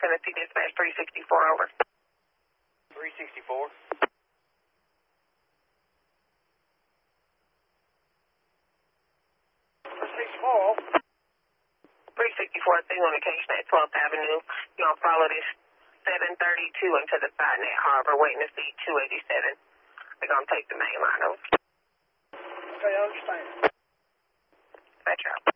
Tennessee Dispatch 364, over. 364. 364, signal indication at 12th Avenue. You're going to follow this 732 into the Sidnet Harbor, waiting to see 287. They're going to take the main line over. Okay, I understand. That's right.